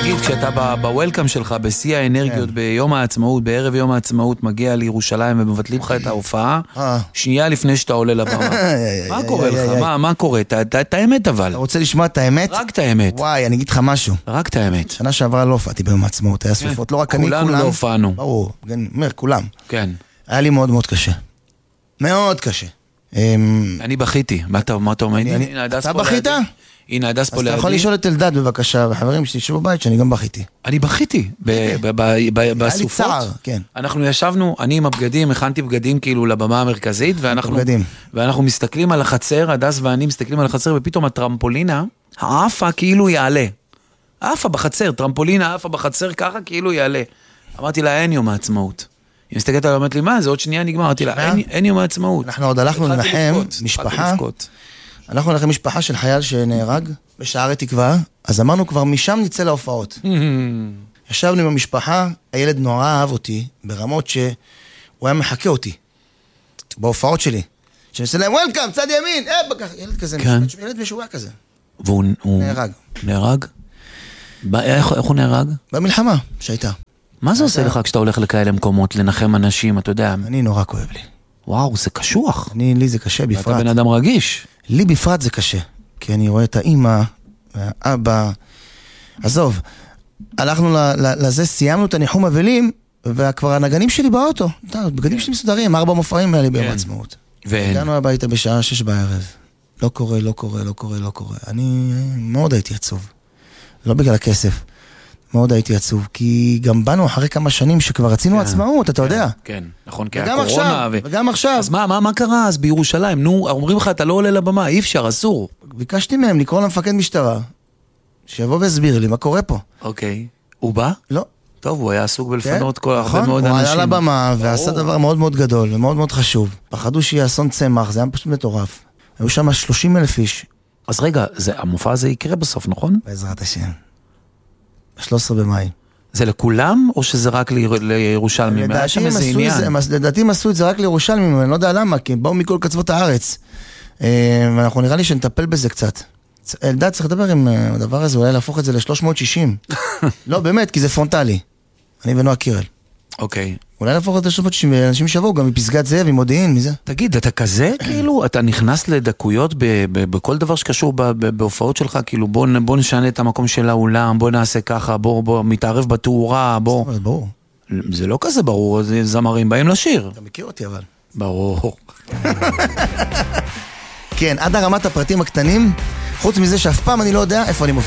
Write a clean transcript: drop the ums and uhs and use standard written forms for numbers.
תגיד, כשאתה בוולקאם שלך, בשיא האנרגיות, ביום העצמאות, בערב יום העצמאות, מגיע לירושלים ומבטלים לך את ההופעה, שנייה לפני שאתה עולה לבמה. מה קורה לך? מה קורה? את האמת אבל. אתה רוצה לשמוע את האמת? רק את האמת. וואי, אני אגיד לך משהו. רק את האמת. שנה שעברה לא הופעתי ביום העצמאות, היה סופות, לא רק אני, כולם. כולנו לא הופענו. ברור, אומר, כולם. כן. היה לי מאוד מאוד קשה. מאוד קשה. אני בכיתי. מה אתה אומר? אתה בכית? הנה, הדס פה לידי. אז אתה יכול לשאול את אלדד בבקשה, וחברים שתשבו בבית, שאני גם בכיתי. אני בכיתי, בסופות. היה לי צער, כן. אנחנו ישבנו, אני עם הבגדים, הכנתי בגדים כאילו לבמה המרכזית, ואנחנו מסתכלים על החצר, הדס ואני מסתכלים על החצר, ופתאום הטרמפולינה, האפה כאילו יעלה. האפה בחצר, טרמפולינה, האפה בחצר, ככה כאילו יעלה. אמרתי לה, אין יום העצמאות. היא מסתכלת עליו, אמרתי לי, מה, זה עוד שנייה נגמר. אמרתי לה, אין יום העצמאות. אנחנו עוד הלכנו לנחם משפחה. אנחנו הולכים משפחה של חייל שנהרג בשערי תקווה, אז אמרנו כבר משם נצא להופעות. ישבנו עם המשפחה, הילד נורא אהב אותי, ברמות שהוא היה מחכה אותי, בהופעות שלי. שנעשה להם, וולקאם, צד ימין, ילד כזה, ילד משוגע כזה. והוא נהרג. נהרג? איך הוא נהרג? במלחמה שהייתה. מה זה עושה לך כשאתה הולך לכאלה מקומות, לנחם אנשים, אתה יודע? אני נורא כואב לי. וואו, זה קשוח. לי זה קשה בפרט. אתה בן אדם רגיש. לי בפרט זה קשה, כי אני רואה את האמא, והאבא, עזוב, הלכנו לזה, סיימנו את הניחום אבלים, וכבר הנגנים שלי באוטו, בגדים שלי מסודרים, 4 מופעים היה לי ביום העצמאות. הגענו הביתה בשעה 6 בערב, לא קורה, לא קורה, לא קורה, לא קורה. אני מאוד הייתי עצוב, לא בגלל הכסף. מאוד הייתי עצוב, כי גם באנו אחרי כמה שנים שכבר רצינו עצמאות, אתה יודע. כן, נכון, כי הקורונה... וגם עכשיו. אז מה קרה אז בירושלים? נו, אומרים לך, אתה לא עולה לבמה, אי אפשר, אסור. ביקשתי מהם לקרוא למפקד משטרה, שיבוא והסביר לי מה קורה פה. אוקיי. הוא בא? לא. טוב, הוא היה עסוק בלפנות כל הרבה מאוד אנשים. הוא היה לבמה ועשה דבר מאוד מאוד גדול ומאוד מאוד חשוב. פחדו שיהיה אסון צמח, זה היה פשוט מטורף. היו שם 30,000 איש. אז רגע, המופע הזה יקרה בסוף, נכון? בעזרת השם. 13 במאי. זה לכולם, או שזה רק לירושלמים? לדעתי הם עשו את זה רק לירושלמים, אני לא יודע למה, כי באו מכל קצוות הארץ. ואנחנו נראה לי שנטפל בזה קצת. אלדד צריך לדבר עם הדבר הזה, אולי להפוך את זה ל-360. לא, באמת, כי זה פרונטלי. אני ונועה קירל. אוקיי. אולי להפוך את זה ל-360, ואנשים שבואו גם מפסגת זאב, עם מודיעין, מזה. תגיד, אתה כזה, כאילו, אתה נכנס לדקויות בכל דבר שקשור בהופעות שלך, כאילו, בוא נשנה את המקום של האולם, בוא נעשה ככה, בוא מתערב בתאורה, בוא. ברור. זה לא כזה ברור, זמרים באים לשיר. אתה מכיר אותי אבל. ברור. כן, עד הרמת הפרטים הקטנים, חוץ מזה שאף פעם אני לא יודע איפה אני מופיע.